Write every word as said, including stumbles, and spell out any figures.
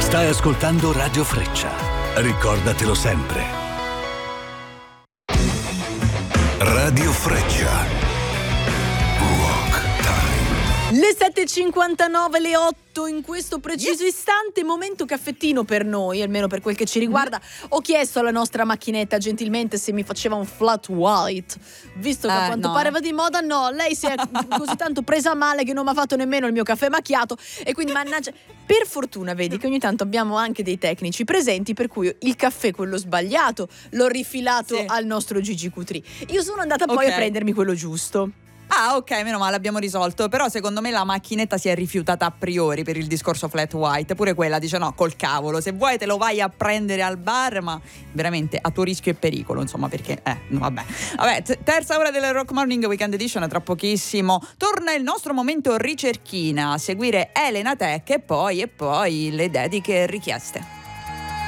Stai ascoltando Radio Freccia. Ricordatelo sempre. Radio Freccia. Le sette e cinquantanove, le otto in questo preciso yes. istante, momento caffettino per noi, almeno per quel che ci riguarda. Mm. Ho chiesto alla nostra macchinetta gentilmente se mi faceva un flat white, visto che eh, a quanto no. pare va di moda. No, lei si è così tanto presa male che non mi ha fatto nemmeno il mio caffè macchiato, e quindi mannaggia. Per fortuna vedi che ogni tanto abbiamo anche dei tecnici presenti, per cui il caffè, quello sbagliato, l'ho rifilato sì. al nostro Gigi Cutri. Io sono andata poi okay. a prendermi quello giusto. Ah, ok, meno male, abbiamo risolto. Però secondo me la macchinetta si è rifiutata a priori per il discorso flat white. Pure quella dice no, col cavolo, se vuoi te lo vai a prendere al bar, ma veramente a tuo rischio e pericolo, insomma, perché eh, vabbè. Vabbè, t- terza ora della Rock Morning Weekend Edition, tra pochissimo torna il nostro momento ricerchina, a seguire Elena Tech e poi e poi le dediche richieste.